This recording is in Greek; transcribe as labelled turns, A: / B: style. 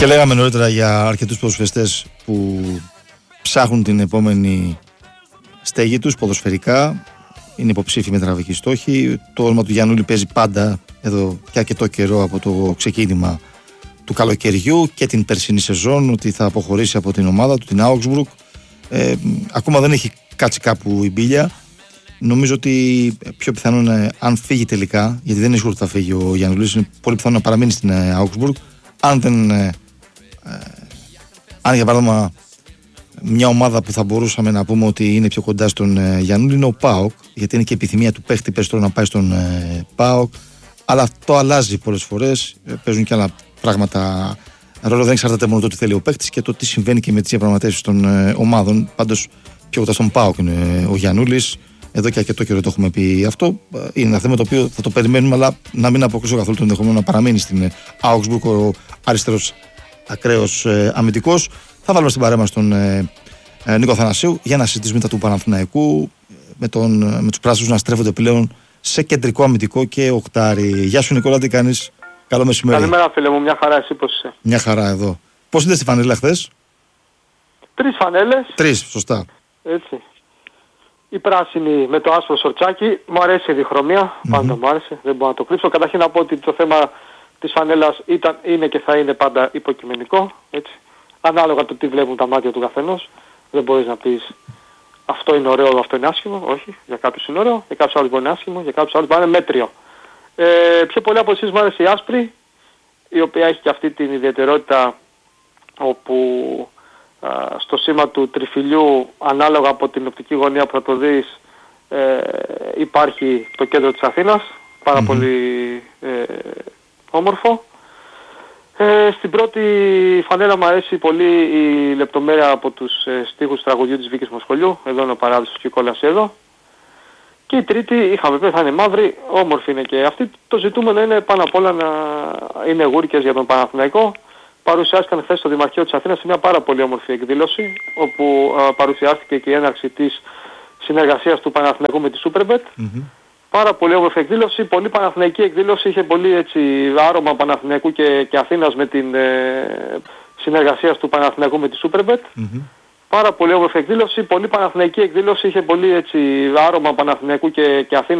A: Και λέγαμε νωρίτερα για αρκετούς ποδοσφαιριστές που ψάχνουν την επόμενη στέγη τους ποδοσφαιρικά. Είναι υποψήφιοι με τραβική στόχη. Το όνομα του Γιαννούλη παίζει πάντα εδώ και αρκετό καιρό από το ξεκίνημα του καλοκαιριού και την περσινή σεζόν, ότι θα αποχωρήσει από την ομάδα του, την Augsburg. Ακόμα δεν έχει κάτσει κάπου η μπίλια. Νομίζω ότι πιο πιθανό είναι, αν φύγει τελικά, γιατί δεν είναι σίγουρο ότι θα φύγει ο Γιαννούλης, είναι πολύ πιθανό να παραμείνει στην Augsburg. Αν για παράδειγμα μια ομάδα που θα μπορούσαμε να πούμε ότι είναι πιο κοντά στον Γιαννούλη είναι ο ΠΑΟΚ, γιατί είναι και η επιθυμία του παίχτη περισσότερο να πάει στον ΠΑΟΚ. Αλλά αυτό αλλάζει πολλές φορές. Παίζουν και άλλα πράγματα ρόλο. Δεν εξαρτάται μόνο το τι θέλει ο παίχτης και το τι συμβαίνει και με τις διαπραγματεύσεις των ομάδων. Πάντως πιο κοντά στον ΠΑΟΚ είναι ο Γιαννούλης. Εδώ και αρκετό καιρό το έχουμε πει αυτό. Είναι ένα θέμα το οποίο θα το περιμένουμε, αλλά να μην αποκλείσω καθόλου το ενδεχομένο να παραμείνει στην Augsburg ο αριστερός ακραίος αμυντικός. Θα βάλουμε στην παρέα μας τον Νίκο Αθανασίου για να συζητήσουμε τα του Παναθηναϊκού με τους πράσινους να στρέφονται πλέον σε κεντρικό αμυντικό και οκτάρι. Γεια σου Νικόλα, τι κάνεις? Καλό μεσημέρι.
B: Καλημέρα φίλε μου, μια χαρά, εσύ πώς είσαι?
A: Μια χαρά εδώ. Πώς είδες τη φανέλα χθες?
B: 3 φανέλες.
A: 3, σωστά.
B: Έτσι. Η πράσινη με το άσπρο σορτσάκι. Μου αρέσει η διχρωμία. Πάντα μου άρεσε. Δεν μπορώ να το κρύψω. Καταρχήν να πω ότι το θέμα της φανέλας είναι και θα είναι πάντα υποκειμενικό. Έτσι. Ανάλογα το τι βλέπουν τα μάτια του καθενός. Δεν μπορείς να πεις αυτό είναι ωραίο, αυτό είναι άσχημο. Όχι. Για κάποιους είναι ωραίο. Για κάποιους άλλους μπορεί να είναι άσχημο. Για κάποιους άλλους μπορεί να είναι μέτριο. Πιο πολύ από εσείς μου άρεσε η άσπρη, η οποία έχει και αυτή την ιδιαιτερότητα όπου στο σήμα του τριφυλιού, ανάλογα από την οπτική γωνία που θα το δεις, υπάρχει το κέντρο της Αθήνας, πάρα πολύ όμορφο. Στην πρώτη φανέλα μου αρέσει πολύ η λεπτομέρεια από τους στίχους τραγουδιού της Βίκης Μοσχολιού, εδώ είναι ο Παράδεισος και η κόλαση εδώ. Και η τρίτη, είχαμε πει θα είναι μαύρη, όμορφη είναι και αυτή. Το ζητούμενο είναι πάνω απ' όλα να είναι γούρκες για τον Παναθηναϊκό. Παρουσιάστηκαν χθες στο Δημαρχείο της Αθήνας σε μια πάρα πολύ όμορφη εκδήλωση, όπου παρουσιάστηκε και η έναρξη της συνεργασίας του Παναθηναϊκού με τη Superbet. Πάρα πολύ όμορφη εκδήλωση, πολύ παναθηναϊκή εκδήλωση, είχε πολύ έτσι άρωμα Παναθηναϊκού και Αθήνας με την συνεργασία του Παναθηναϊκού με τη Superbet. Πάρα πολύ όμορφη εκδήλωση, πολύ παναθηναϊκή εκδήλωση, είχε πολύ έτσι άρωμα Παναθηναϊκού και Αθήνας